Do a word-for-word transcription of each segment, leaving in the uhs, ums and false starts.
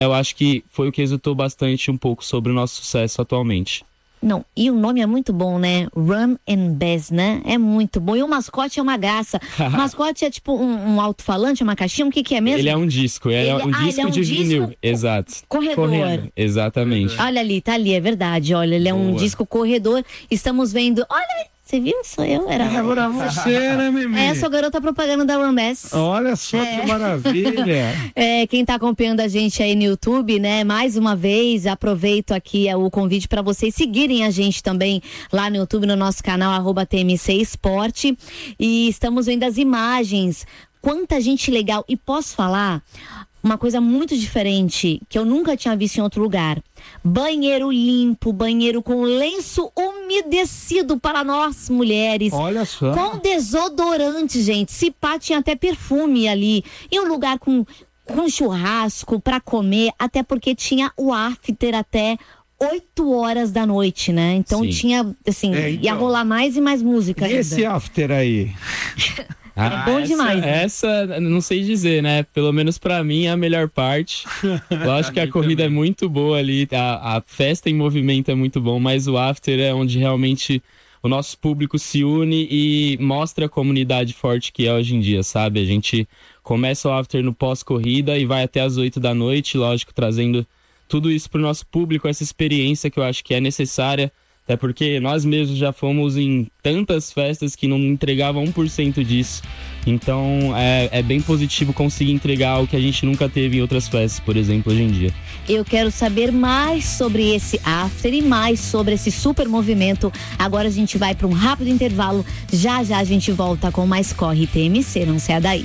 Eu acho que foi o que resultou bastante um pouco sobre o nosso sucesso atualmente. Não, e o nome é muito bom, né? Rum and Bass, né? É muito bom. E o mascote é uma graça. O mascote é tipo um, um alto-falante, uma caixinha, o que que é mesmo? Ele é um disco, ele, ele é um ah, disco ele é um de disco vinil, co- exato. Corredor. Correndo, exatamente. Olha ali, tá ali, é verdade. Olha, ele é um Boa. disco corredor. Estamos vendo. Olha, você viu? Sou eu. Era. Agora você, né, Mimi? É, sou garota propaganda da Rum Bass. Olha só que maravilha. É, quem tá acompanhando a gente aí no YouTube, né? Mais uma vez, aproveito aqui é, o convite para vocês seguirem a gente também lá no YouTube, no nosso canal, arroba T M C Esporte. E estamos vendo as imagens. Quanta gente legal. E posso falar uma coisa muito diferente que eu nunca tinha visto em outro lugar. Banheiro limpo, banheiro com lenço umedecido para nós mulheres. Olha só. Com desodorante, gente. Se pá, tinha até perfume ali. E um lugar com, com churrasco para comer, até porque tinha o after até oito horas da noite, né? Então Sim. tinha, assim, É, então. ia rolar mais e mais música. E esse ainda. after aí? Ah, bom essa, demais, né? Essa, não sei dizer, né? Pelo menos pra mim é a melhor parte. Lógico que a corrida é muito boa ali, a, a festa em movimento é muito bom, mas o after é onde realmente o nosso público se une e mostra a comunidade forte que é hoje em dia, sabe? A gente começa o after no pós-corrida e vai até as oito da noite, lógico, trazendo tudo isso pro nosso público, essa experiência que eu acho que é necessária. Até porque nós mesmos já fomos em tantas festas que não entregavam um por cento disso. Então é, é bem positivo conseguir entregar algo que a gente nunca teve em outras festas, por exemplo, hoje em dia. Eu quero saber mais sobre esse after e mais sobre esse super movimento. Agora a gente vai para um rápido intervalo. Já já a gente volta com mais Corre T M C. Não saia daí.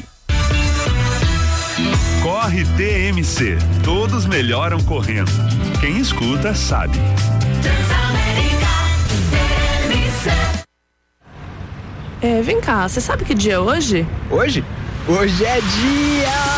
Corre T M C. Todos melhoram correndo. Quem escuta sabe. É, vem cá, você sabe que dia é hoje? Hoje? Hoje é dia!